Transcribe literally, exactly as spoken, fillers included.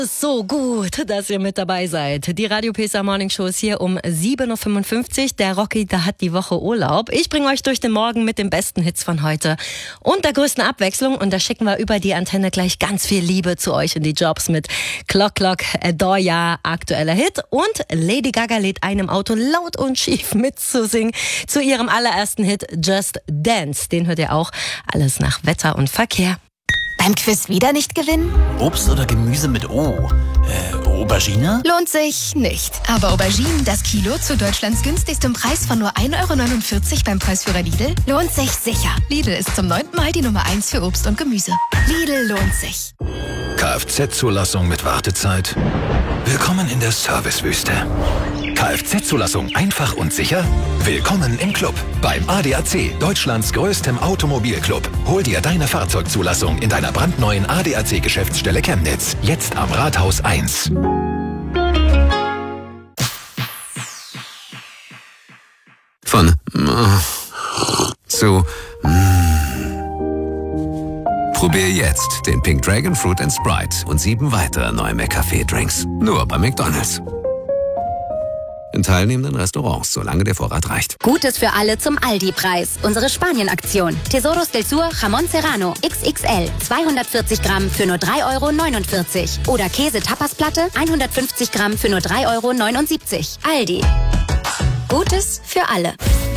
So gut, dass ihr mit dabei seid. Die Radio P S A Morning Show ist hier um sieben Uhr fünfundfünfzig. Der Rocky, der hat die Woche Urlaub. Ich bringe euch durch den Morgen mit den besten Hits von heute und der größten Abwechslung. Und da schicken wir über die Antenne gleich ganz viel Liebe zu euch in die Jobs mit Clock Clock, Adore, aktueller Hit. Und Lady Gaga lädt einem Auto laut und schief mitzusingen zu ihrem allerersten Hit Just Dance. Den hört ihr auch. Alles nach Wetter und Verkehr. Beim Quiz wieder nicht gewinnen? Obst oder Gemüse mit O? Äh, Aubergine? Lohnt sich nicht. Aber Auberginen, das Kilo zu Deutschlands günstigstem Preis von nur ein Euro neunundvierzig beim Preisführer Lidl, lohnt sich sicher. Lidl ist zum neunten Mal die Nummer eins für Obst und Gemüse. Lidl lohnt sich. Kfz-Zulassung mit Wartezeit? Willkommen in der Servicewüste. Kfz-Zulassung einfach und sicher? Willkommen im Club. Beim A D A C, Deutschlands größtem Automobilclub. Hol dir deine Fahrzeugzulassung in deiner brandneuen A D A C-Geschäftsstelle Chemnitz. Jetzt am Rathaus eins. Von äh, zu mm. Probier jetzt den Pink Dragon Fruit and Sprite und sieben weitere neue McCafé-Drinks. Nur bei McDonald's. In teilnehmenden Restaurants, solange der Vorrat reicht. Gutes für alle zum Aldi-Preis. Unsere Spanien-Aktion. Tesoros del Sur Jamón Serrano X X L. zweihundertvierzig Gramm für nur drei Euro neunundvierzig. Oder Käse-Tapasplatte hundertfünfzig Gramm für nur drei Euro neunundsiebzig. Aldi. Gutes für alle.